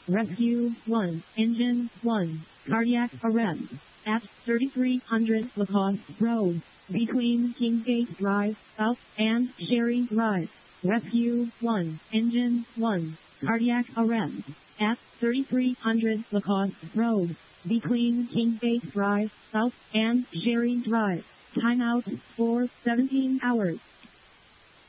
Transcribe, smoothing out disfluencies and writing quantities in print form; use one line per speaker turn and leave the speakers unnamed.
Rescue 1, Engine 1, cardiac arrest at 3300 Lacoste Road, between Kingsgate Drive South and Sherry Drive. Rescue 1, Engine 1, cardiac arrest at 3300 Lacoste Road, between Kingsgate Drive South and Sherry Drive. Timeout for 17 hours.